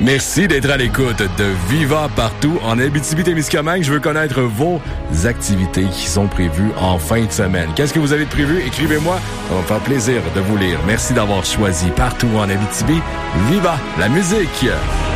Merci d'être à l'écoute de Viva partout en Abitibi-Témiscamingue. Je veux connaître vos activités qui sont prévues en fin de semaine. Qu'est-ce que vous avez de prévu? Écrivez-moi. Ça va me faire plaisir de vous lire. Merci d'avoir choisi partout en Abitibi. Viva la musique!